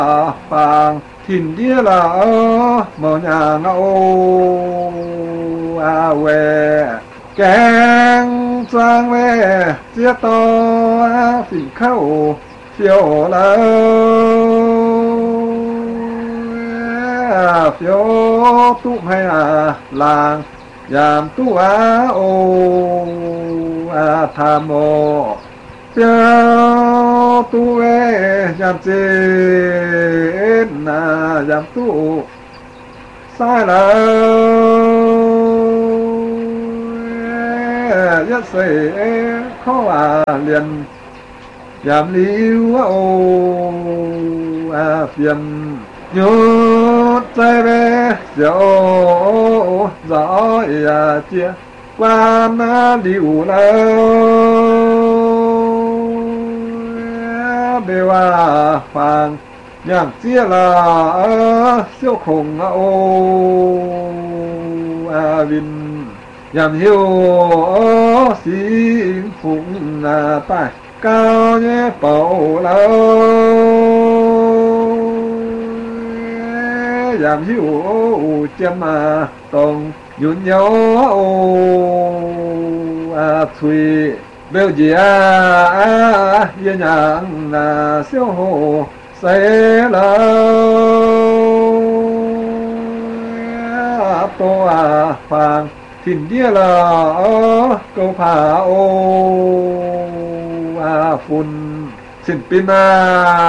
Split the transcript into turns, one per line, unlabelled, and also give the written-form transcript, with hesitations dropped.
phàng thìn đĩa là mở nhà ngâu về keng sang về chia to phỉnh khâu phiêu lâu phiêu tụ hay làng giảm tu tham ô phiêu tu giảm trên giảm tu sai là nhất sẽ khó liền giảm lưu phiền nhớ tay về dẫu gió chia quan điều lâu đều phàng nhạc chia là siêu khủng vinh nhằm hiếu xin phụng tài cao nhé bảo lâu giảm hiếu chém tông nhún nhau thùy bêu gì yên nhàng siêu hồ say lâu tô phàng thìn đĩa là câu phà phun xin pin